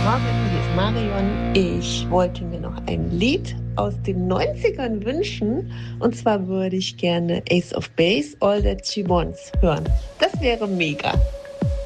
Morgen, hier ist Marion. Ich wollte mir noch ein Lied aus den 90ern wünschen. Und zwar würde ich gerne Ace of Base, All That She Wants hören. Das wäre mega.